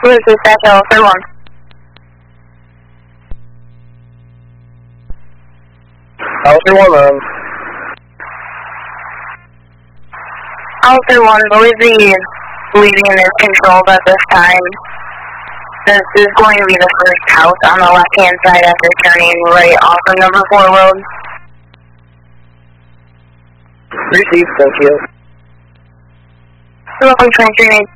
Blue dispatch, L31. L31, L31, believe the leaving is controlled at this time. This is going to be the first house on the left-hand side after turning right off of number 4 road. Received, thank you. You're welcome, 23.